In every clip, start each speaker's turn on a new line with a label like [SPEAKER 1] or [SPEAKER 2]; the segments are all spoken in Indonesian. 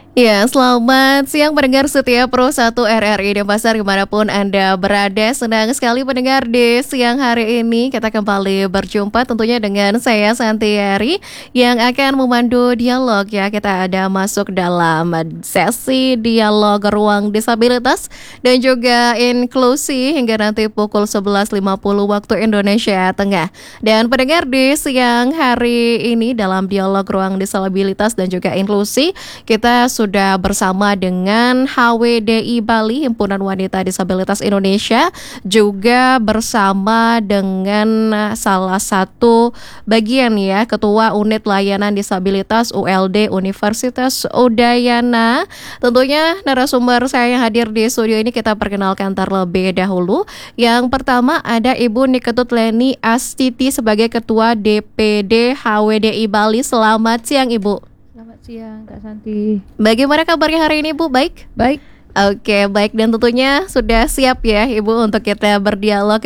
[SPEAKER 1] Ya, selamat siang pendengar setia Pro 1 RRI Denpasar dimanapun Anda berada. Senang sekali pendengar di siang hari ini kita kembali berjumpa tentunya dengan saya Santiari yang akan memandu dialog ya. Kita ada masuk dalam sesi dialog ruang disabilitas dan juga inklusi hingga nanti pukul 11.50 waktu Indonesia Tengah. Dan pendengar di siang hari ini dalam dialog ruang disabilitas dan juga inklusi kita sudah bersama dengan HWDI Bali, Himpunan Wanita Disabilitas Indonesia, juga bersama dengan salah satu bagian ya, Ketua Unit Layanan Disabilitas ULD Universitas Udayana. Tentunya narasumber saya yang hadir di studio ini kita perkenalkan terlebih dahulu. Yang pertama ada Ibu Niketut Leni Astiti sebagai Ketua DPD HWDI Bali. Selamat siang Ibu.
[SPEAKER 2] Selamat siang Kak Santi.
[SPEAKER 1] Bagaimana kabarnya hari ini Bu? Baik?
[SPEAKER 2] Baik.
[SPEAKER 1] Oke, baik, dan tentunya sudah siap ya Ibu untuk kita berdialog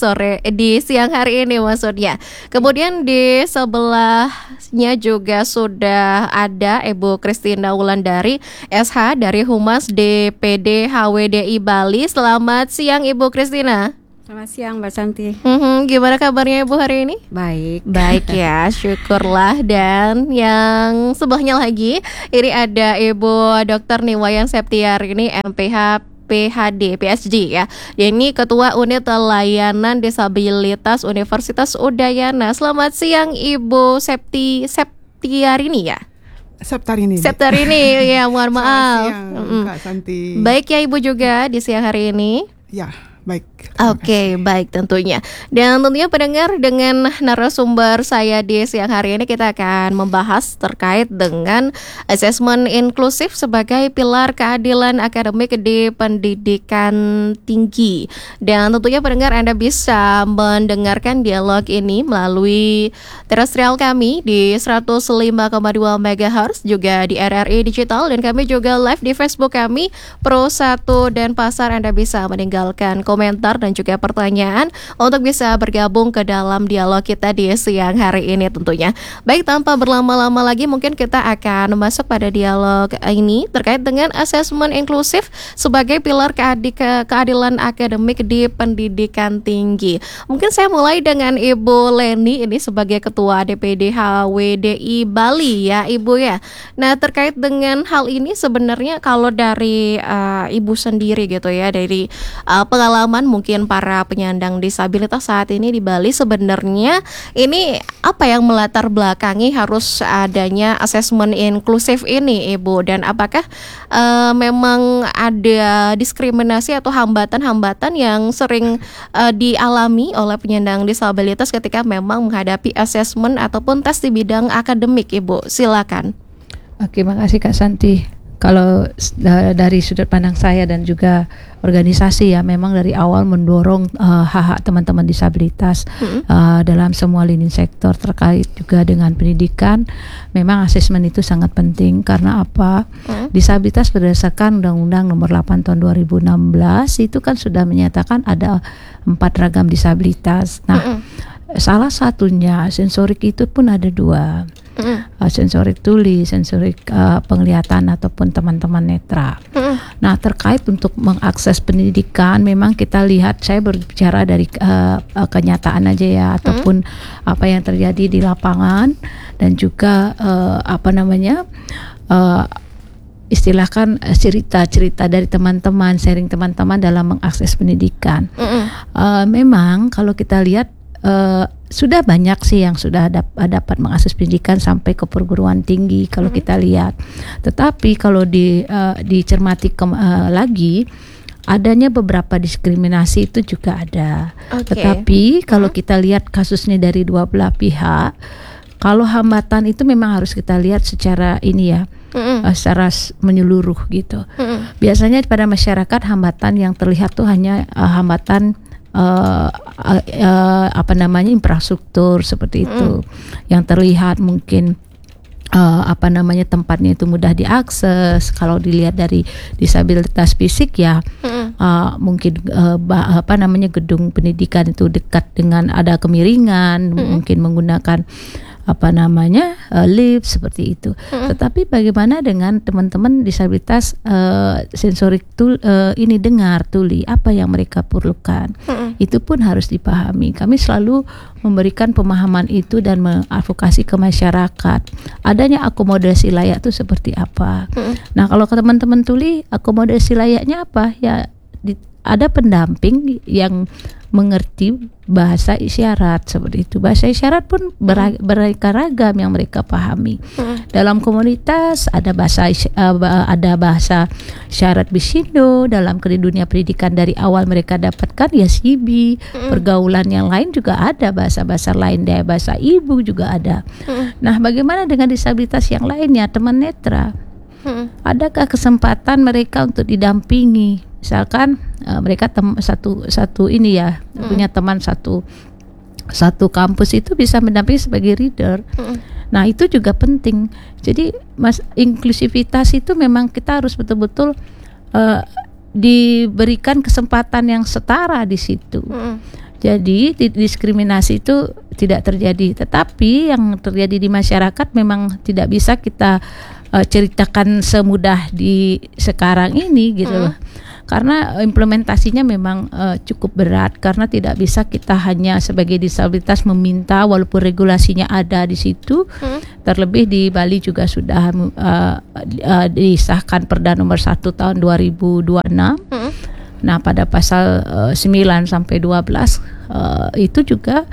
[SPEAKER 1] di siang hari ini maksudnya. Kemudian di sebelahnya juga sudah ada Ibu Kristina Wulandari SH dari Humas DPD HWDI Bali. Selamat siang Ibu Kristina.
[SPEAKER 3] Selamat siang Mbak Santi.
[SPEAKER 1] Gimana kabarnya Ibu hari ini?
[SPEAKER 3] Baik.
[SPEAKER 1] Baik ya, syukurlah. Dan yang sebelahnya lagi, ini ada Ibu Dr. Niwayan Septiar ini MPH PhD, PhD ya. Ini Ketua Unit Layanan Disabilitas Universitas Udayana. Selamat siang Ibu Septiarini ya.
[SPEAKER 4] Septarini
[SPEAKER 1] ya, mohon maaf.
[SPEAKER 4] Selamat siang Kak Santi.
[SPEAKER 1] Baik ya Ibu juga di siang hari ini.
[SPEAKER 4] Ya, baik.
[SPEAKER 1] Oke, baik tentunya. Dan tentunya pendengar, dengan narasumber saya di siang hari ini kita akan membahas terkait dengan asesmen inklusif sebagai pilar keadilan akademik di pendidikan tinggi. Dan tentunya pendengar Anda bisa mendengarkan dialog ini melalui terestrial kami di 105,2 MHz, juga di RRI Digital, dan kami juga live di Facebook kami Pro 1 Denpasar. Anda bisa meninggalkan komentar dan juga pertanyaan untuk bisa bergabung ke dalam dialog kita di siang hari ini tentunya. Baik, tanpa berlama-lama lagi mungkin kita akan masuk pada dialog ini terkait dengan asesmen inklusif sebagai pilar keadilan akademik di pendidikan tinggi. Mungkin saya mulai dengan Ibu Leni ini sebagai Ketua DPD HWDI Bali ya Ibu ya. Nah, terkait dengan hal ini sebenarnya kalau dari Ibu sendiri gitu ya, dari pengalaman mungkin para penyandang disabilitas saat ini di Bali, sebenarnya ini apa yang melatar belakangi harus adanya asesmen inklusif ini Ibu, dan apakah memang ada diskriminasi atau hambatan-hambatan yang sering dialami oleh penyandang disabilitas ketika memang menghadapi asesmen ataupun tes di bidang akademik Ibu? Silakan.
[SPEAKER 2] Oke, makasih Kak Santi. Kalau dari sudut pandang saya dan juga organisasi ya, memang dari awal mendorong hak-hak teman-teman disabilitas dalam semua lini sektor terkait juga dengan pendidikan. Memang asesmen itu sangat penting karena apa? Disabilitas berdasarkan Undang-Undang Nomor 8 Tahun 2016 itu kan sudah menyatakan ada 4 ragam disabilitas. Nah, salah satunya sensorik itu pun ada 2. Sensorik tuli, sensorik penglihatan ataupun teman-teman netra. Nah, terkait untuk mengakses pendidikan, memang kita lihat, saya berbicara dari kenyataan aja ya, ataupun apa yang terjadi di lapangan dan juga istilahkan cerita-cerita dari teman-teman, sharing teman-teman dalam mengakses pendidikan. Memang kalau kita lihat sudah banyak sih yang sudah dapat mengakses pendidikan sampai ke perguruan tinggi kalau kita lihat. Tetapi kalau dicermati lagi, adanya beberapa diskriminasi itu juga ada. Tetapi kalau kita lihat kasusnya dari dua belah pihak, kalau hambatan itu memang harus kita lihat secara ini ya, secara menyeluruh gitu. Biasanya pada masyarakat hambatan yang terlihat tuh hanya hambatan infrastruktur seperti itu yang terlihat, mungkin tempatnya itu mudah diakses. Kalau dilihat dari disabilitas fisik ya, mungkin gedung pendidikan itu dekat dengan ada kemiringan, mungkin menggunakan lift seperti itu. Tetapi bagaimana dengan teman-teman disabilitas sensorik ini dengar tuli, apa yang mereka perlukan? Itu pun harus dipahami. Kami selalu memberikan pemahaman itu dan mengadvokasi ke masyarakat. Adanya akomodasi layak itu seperti apa? Nah, kalau ke teman-teman tuli, akomodasi layaknya apa? Ya ada pendamping yang mengerti bahasa isyarat seperti itu. Bahasa isyarat pun beraneka ragam yang mereka pahami. Dalam komunitas ada bahasa isyarat Bisindo. Dalam dunia pendidikan dari awal mereka dapatkan ya SIBI. Pergaulan yang lain juga ada, bahasa-bahasa lain, dari bahasa ibu juga ada. Nah, bagaimana dengan disabilitas yang lainnya, teman netra? Adakah kesempatan mereka untuk didampingi? Misalkan mereka satu ini ya, punya teman satu kampus itu bisa mendampingi sebagai reader. Nah, itu juga penting. Jadi inklusivitas itu memang kita harus betul-betul diberikan kesempatan yang setara di situ. Jadi diskriminasi itu tidak terjadi. Tetapi yang terjadi di masyarakat memang tidak bisa kita ceritakan semudah di sekarang ini gitu loh. Karena implementasinya memang cukup berat, karena tidak bisa kita hanya sebagai disabilitas meminta walaupun regulasinya ada di situ. Terlebih di Bali juga sudah disahkan Perda nomor 1 tahun 2026. Nah, pada pasal 9 sampai 12 itu juga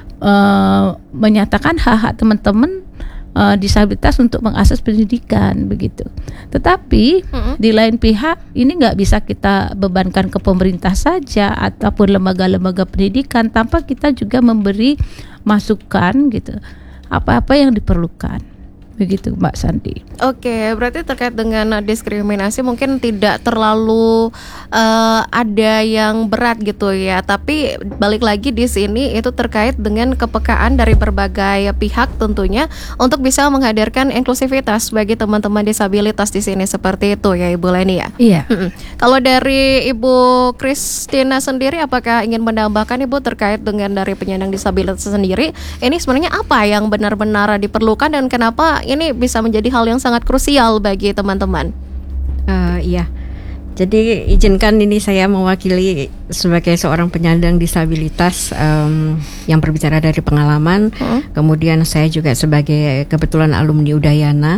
[SPEAKER 2] menyatakan hak-hak teman-teman disabilitas untuk mengakses pendidikan begitu. Tetapi di lain pihak ini nggak bisa kita bebankan ke pemerintah saja ataupun lembaga-lembaga pendidikan tanpa kita juga memberi masukan gitu, apa-apa yang diperlukan. Begitu Mbak Santi.
[SPEAKER 1] Oke, berarti terkait dengan diskriminasi mungkin tidak terlalu ada yang berat gitu ya. Tapi balik lagi di sini itu terkait dengan kepekaan dari berbagai pihak tentunya untuk bisa menghadirkan inklusivitas bagi teman-teman disabilitas di sini seperti itu ya Ibu Leni ya.
[SPEAKER 2] Iya.
[SPEAKER 1] Kalau dari Ibu Christina sendiri, apakah ingin menambahkan Ibu terkait dengan dari penyandang disabilitas sendiri? Ini sebenarnya apa yang benar-benar diperlukan dan kenapa ini bisa menjadi hal yang sangat krusial bagi teman-teman?
[SPEAKER 3] Iya, jadi izinkan ini saya mewakili sebagai seorang penyandang disabilitas yang berbicara dari pengalaman. Kemudian saya juga sebagai kebetulan alumni Udayana.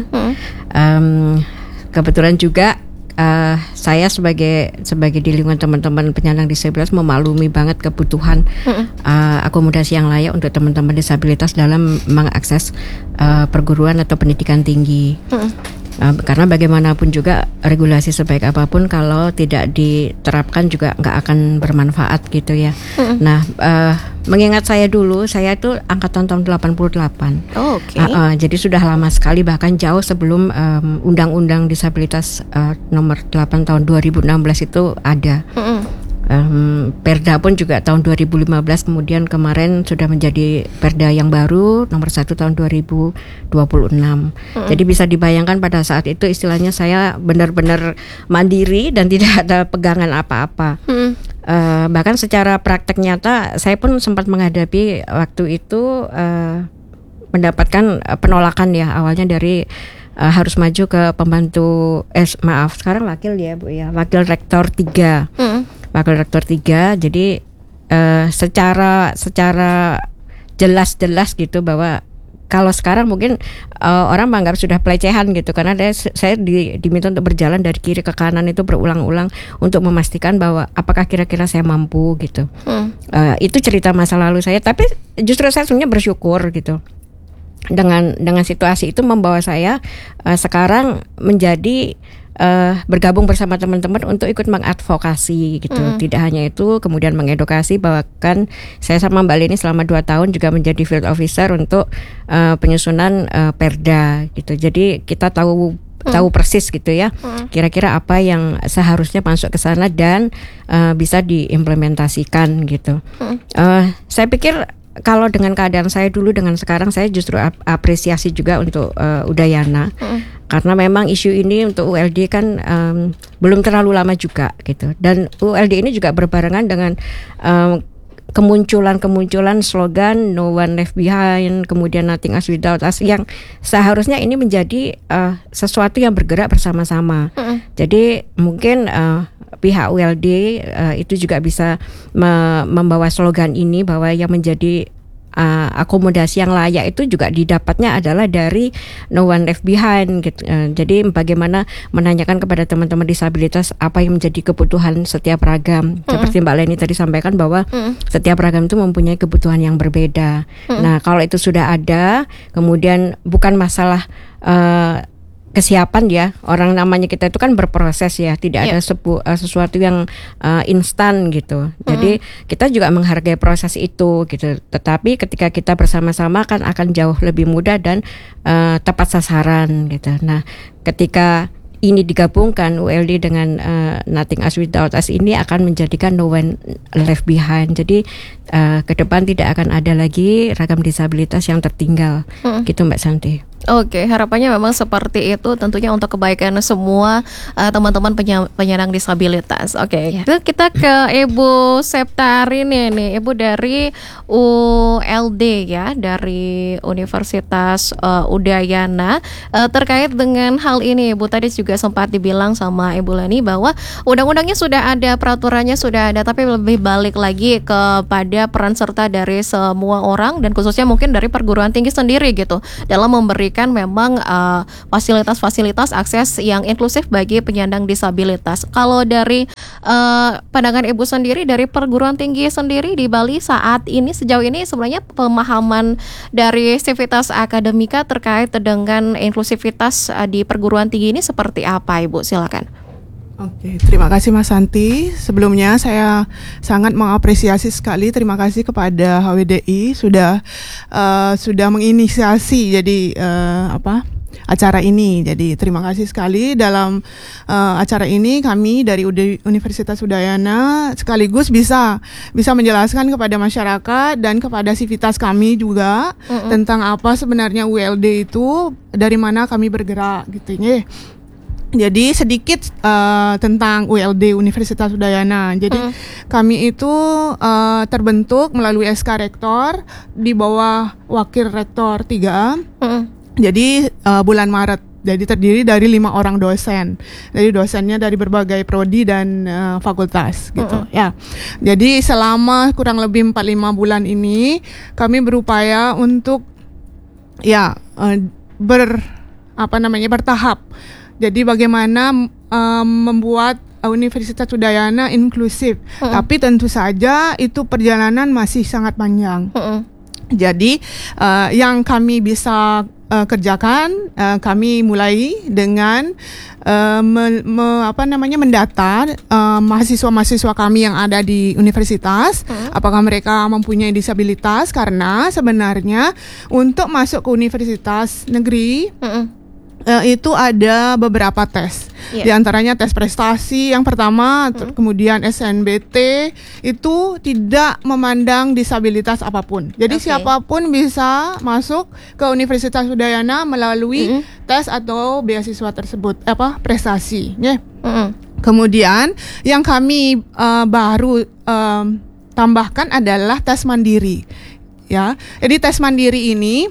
[SPEAKER 3] Kebetulan juga saya sebagai di lingkungan teman-teman penyandang disabilitas memaklumi banget kebutuhan akomodasi yang layak untuk teman-teman disabilitas dalam mengakses perguruan atau pendidikan tinggi. Karena bagaimanapun juga regulasi sebaik apapun kalau tidak diterapkan juga nggak akan bermanfaat gitu ya. Nah, mengingat saya dulu, saya itu angkatan tahun 88. Jadi sudah lama sekali, bahkan jauh sebelum Undang-Undang Disabilitas nomor 8 tahun 2016 itu ada. Perda pun juga tahun 2015, kemudian kemarin sudah menjadi Perda yang baru nomor 1 tahun 2026. Jadi bisa dibayangkan pada saat itu istilahnya saya benar-benar mandiri dan tidak ada pegangan apa-apa. Bahkan secara praktek nyata saya pun sempat menghadapi waktu itu mendapatkan penolakan ya, awalnya dari harus maju ke pembantu sekarang wakil ya Bu ya, wakil rektor 3. Wakil rektor 3. Jadi secara jelas gitu bahwa kalau sekarang mungkin orang menganggap sudah pelecehan gitu, karena saya diminta untuk berjalan dari kiri ke kanan itu berulang-ulang untuk memastikan bahwa apakah kira-kira saya mampu gitu. Itu cerita masa lalu saya, tapi justru saya sebenarnya bersyukur gitu. Dengan situasi itu membawa saya sekarang menjadi bergabung bersama teman-teman untuk ikut mengadvokasi gitu. Tidak hanya itu, kemudian mengedukasi bahwa kan saya sama Mbak Leni selama 2 tahun juga menjadi field officer untuk penyusunan Perda gitu. Jadi kita tahu persis gitu ya, kira-kira apa yang seharusnya masuk ke sana dan bisa diimplementasikan gitu. Saya pikir kalau dengan keadaan saya dulu dengan sekarang, saya justru apresiasi juga untuk Udayana. Karena memang isu ini untuk ULD kan belum terlalu lama juga gitu. Dan ULD ini juga berbarengan dengan kemunculan slogan No One Left Behind, kemudian Nothing Us Without Us, yang seharusnya ini menjadi sesuatu yang bergerak bersama-sama. Jadi mungkin pihak ULD itu juga bisa membawa slogan ini, bahwa yang menjadi akomodasi yang layak itu juga didapatnya adalah dari No One Left Behind gitu. Jadi bagaimana menanyakan kepada teman-teman disabilitas apa yang menjadi kebutuhan setiap ragam. Seperti Mbak Leni tadi sampaikan bahwa setiap ragam itu mempunyai kebutuhan yang berbeda. Nah, kalau itu sudah ada, kemudian bukan masalah kesiapan ya, orang namanya kita itu kan berproses ya, tidak ada sesuatu yang instan gitu. Jadi kita juga menghargai proses itu gitu. Tetapi ketika kita bersama-sama kan akan jauh lebih mudah dan tepat sasaran gitu. Nah, ketika ini digabungkan ULD dengan Nothing Us Without Us ini akan menjadikan No One Left Behind. Jadi ke depan tidak akan ada lagi ragam disabilitas yang tertinggal. Gitu Mbak Santi.
[SPEAKER 1] Oke, harapannya memang seperti itu, tentunya untuk kebaikan semua teman-teman penyandang disabilitas. Oke, kita ke Ibu Septarini nih, Ibu dari ULD ya, dari Universitas Udayana. Terkait dengan hal ini, Ibu tadi juga sempat dibilang sama Ibu Leni bahwa undang-undangnya sudah ada, peraturannya sudah ada, tapi lebih balik lagi kepada peran serta dari semua orang dan khususnya mungkin dari perguruan tinggi sendiri gitu dalam memberikan memang fasilitas-fasilitas akses yang inklusif bagi penyandang disabilitas. Kalau dari pandangan Ibu sendiri, dari perguruan tinggi sendiri di Bali saat ini, sejauh ini sebenarnya pemahaman dari sivitas akademika terkait dengan inklusivitas di perguruan tinggi ini seperti apa, Ibu? Silakan.
[SPEAKER 4] Oke, terima kasih Mas Santi. Sebelumnya saya sangat mengapresiasi sekali, terima kasih kepada HWDI sudah menginisiasi jadi acara ini. Jadi terima kasih sekali dalam acara ini kami dari Universitas Udayana sekaligus bisa menjelaskan kepada masyarakat dan kepada sivitas kami juga tentang apa sebenarnya ULD itu, dari mana kami bergerak gitu ya. Jadi sedikit tentang ULD Universitas Udayana. Jadi kami itu terbentuk melalui SK Rektor di bawah Wakil Rektor 3. Jadi bulan Maret. Jadi terdiri dari 5 orang dosen. Jadi dosennya dari berbagai prodi dan fakultas gitu ya. Jadi selama kurang lebih 4-5 bulan ini kami berupaya untuk bertahap. Jadi bagaimana membuat Universitas Udayana inklusif. Tapi tentu saja itu perjalanan masih sangat panjang. Jadi yang kami bisa kerjakan, kami mulai dengan mendata mahasiswa-mahasiswa kami yang ada di universitas, apakah mereka mempunyai disabilitas, karena sebenarnya untuk masuk ke universitas negeri itu ada beberapa tes. Di antaranya tes prestasi yang pertama, kemudian SNBT itu tidak memandang disabilitas apapun. Jadi siapapun bisa masuk ke Universitas Udayana melalui tes atau beasiswa tersebut, prestasi. Kemudian yang kami baru tambahkan adalah tes mandiri. Ya, jadi tes mandiri ini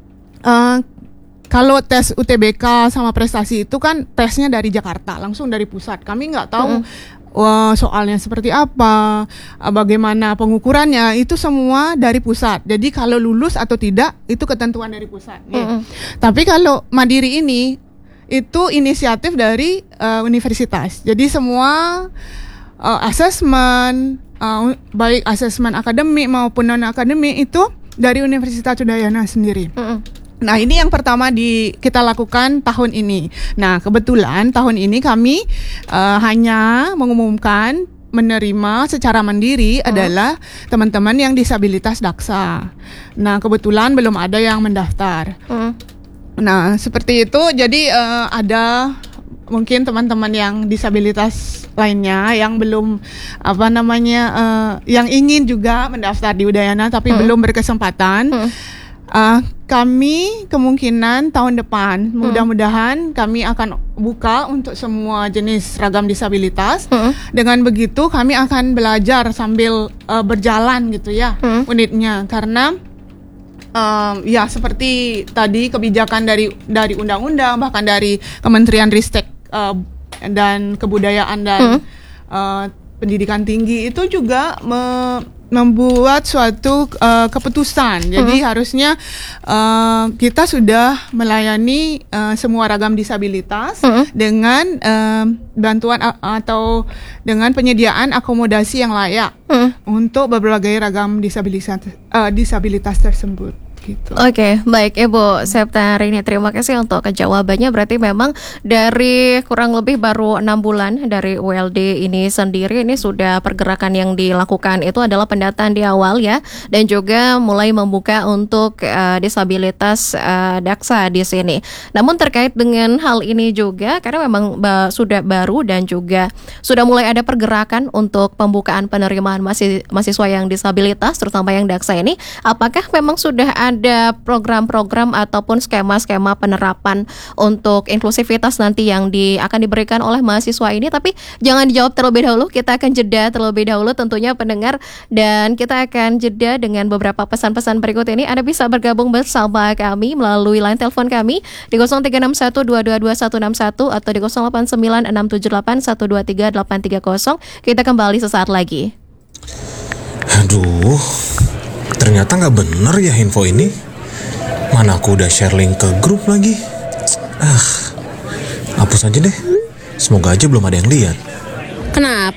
[SPEAKER 4] kalau tes UTBK sama prestasi itu kan tesnya dari Jakarta, langsung dari pusat. Kami nggak tahu soalnya seperti apa, bagaimana pengukurannya, itu semua dari pusat. Jadi kalau lulus atau tidak, itu ketentuan dari pusat. Tapi kalau mandiri ini, itu inisiatif dari universitas. Jadi semua asesmen, baik asesmen akademik maupun non-akademik, itu dari Universitas Udayana sendiri. Nah, ini yang pertama kita lakukan tahun ini. Nah, kebetulan tahun ini kami hanya mengumumkan menerima secara mandiri adalah teman-teman yang disabilitas daksa. Nah, kebetulan belum ada yang mendaftar. Nah, seperti itu. Jadi ada mungkin teman-teman yang disabilitas lainnya yang belum yang ingin juga mendaftar di Udayana tapi belum berkesempatan. kami kemungkinan tahun depan mudah-mudahan kami akan buka untuk semua jenis ragam disabilitas. Dengan begitu kami akan belajar sambil berjalan gitu ya unitnya, karena ya seperti tadi kebijakan dari undang-undang, bahkan dari Kementerian Ristek dan Kebudayaan dan Pendidikan Tinggi itu juga membuat suatu keputusan. Jadi harusnya kita sudah melayani semua ragam disabilitas dengan bantuan atau dengan penyediaan akomodasi yang layak untuk berbagai ragam disabilitas tersebut. Gitu.
[SPEAKER 1] Oke, baik Ibu Septarini, terima kasih untuk jawabannya. Berarti memang dari kurang lebih baru 6 bulan dari ULD ini sendiri, ini sudah pergerakan yang dilakukan itu adalah pendataan di awal ya, dan juga mulai membuka untuk disabilitas daksa di sini. Namun terkait dengan hal ini juga, karena memang sudah baru dan juga sudah mulai ada pergerakan untuk pembukaan penerimaan mahasiswa yang disabilitas, terutama yang daksa ini, apakah memang sudah ada program-program ataupun skema-skema penerapan untuk inklusivitas nanti yang akan diberikan oleh mahasiswa ini? Tapi jangan dijawab terlebih dahulu, kita akan jeda terlebih dahulu tentunya pendengar, dan kita akan jeda dengan beberapa pesan-pesan berikut ini. Anda bisa bergabung bersama kami melalui line telepon kami di 0361222161 atau di 089678123830. Kita kembali sesaat lagi.
[SPEAKER 5] Aduh, ternyata nggak bener ya info ini. Mana aku udah share link ke grup lagi. Hapus aja deh. Semoga aja belum ada yang lihat.
[SPEAKER 3] Kenapa?